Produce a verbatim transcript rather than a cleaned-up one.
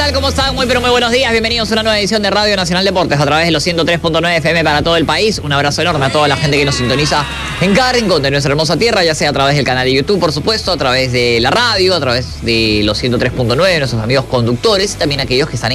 tal? ¿Cómo están? Muy pero muy buenos días. Bienvenidos a una nueva edición de Radio Nacional Deportes a través de los ciento tres punto nueve F M para todo el país. Un abrazo enorme a toda la gente que nos sintoniza en cada rincón de nuestra hermosa tierra, ya sea a través del canal de YouTube, por supuesto, a través de la radio, a través de los ciento tres punto nueve, nuestros amigos conductores, y también aquellos que están